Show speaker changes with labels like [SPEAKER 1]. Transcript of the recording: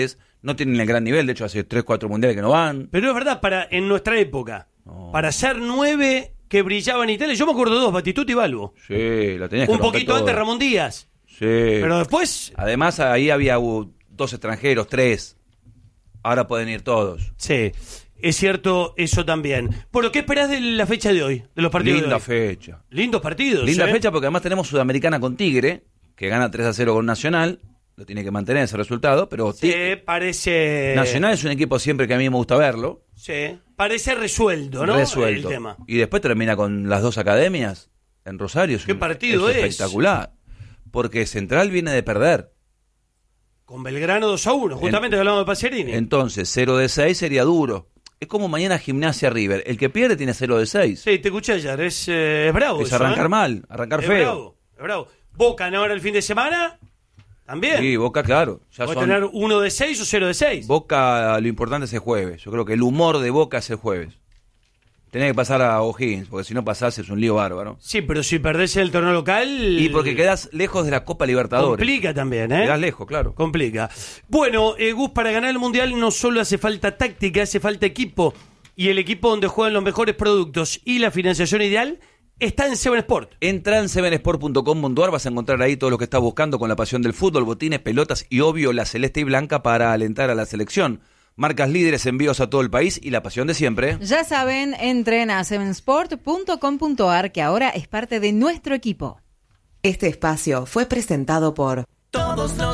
[SPEAKER 1] no tienen el gran nivel, de hecho hace 3-4 mundiales que no van.
[SPEAKER 2] Pero es verdad, en nuestra época, para ser 9 que brillaban en Italia, yo me acuerdo de 2, Batistuta y Balbo.
[SPEAKER 1] Sí, la tenías que
[SPEAKER 2] un
[SPEAKER 1] romper
[SPEAKER 2] poquito
[SPEAKER 1] todo.
[SPEAKER 2] antes Ramón Díaz.
[SPEAKER 1] Sí.
[SPEAKER 2] Pero después...
[SPEAKER 1] Además ahí había 2 extranjeros, 3. Ahora pueden ir todos.
[SPEAKER 2] Sí, es cierto eso también. Bueno, ¿qué esperás de la fecha de hoy? De los partidos
[SPEAKER 1] Linda
[SPEAKER 2] de hoy.
[SPEAKER 1] fecha.
[SPEAKER 2] Lindos partidos.
[SPEAKER 1] Linda fecha porque además tenemos Sudamericana con Tigre, que gana 3-0 con Nacional. Lo tiene que mantener ese resultado, pero
[SPEAKER 2] Sí, parece...
[SPEAKER 1] Nacional es un equipo siempre que a mí me gusta verlo.
[SPEAKER 2] Sí, parece resuelto, ¿no?
[SPEAKER 1] Resuelto.
[SPEAKER 2] El tema.
[SPEAKER 1] Y después termina con las 2 academias en Rosario.
[SPEAKER 2] ¿Qué partido es?
[SPEAKER 1] Espectacular. Porque Central viene de perder.
[SPEAKER 2] Con Belgrano 2-1, justamente hablamos de Pacerini.
[SPEAKER 1] Entonces, 0-6 sería duro. Es como mañana Gimnasia River. El que pierde tiene 0-6.
[SPEAKER 2] Sí, te escuché ayer. Es bravo.
[SPEAKER 1] Es
[SPEAKER 2] eso,
[SPEAKER 1] arrancar mal, arrancar feo.
[SPEAKER 2] Es bravo. Boca, ¿no? Ahora el fin de semana, también.
[SPEAKER 1] Sí, Boca, claro. Ya
[SPEAKER 2] puede
[SPEAKER 1] son...
[SPEAKER 2] tener 1-6 o 0-6.
[SPEAKER 1] Boca, lo importante es el jueves. Yo creo que el humor de Boca es el jueves. Tenés que pasar a O'Higgins, porque si no pasás es un lío bárbaro.
[SPEAKER 2] Sí, pero si perdés el torneo local...
[SPEAKER 1] Y porque quedás lejos de la Copa Libertadores.
[SPEAKER 2] Complica también, ¿eh?
[SPEAKER 1] Quedás lejos, claro.
[SPEAKER 2] Complica. Bueno, Gus, para ganar el Mundial no solo hace falta táctica, hace falta equipo. Y el equipo donde juegan los mejores productos y la financiación ideal está en Seven Sport.
[SPEAKER 1] Entra en sevensport.com.ar, vas a encontrar ahí todo lo que estás buscando con la pasión del fútbol, botines, pelotas y obvio la celeste y blanca para alentar a la selección. Marcas líderes, envíos a todo el país y la pasión de siempre.
[SPEAKER 3] Ya saben, entren a sevensport.com.ar, que ahora es parte de nuestro equipo.
[SPEAKER 4] Este espacio fue presentado por...
[SPEAKER 5] Todos los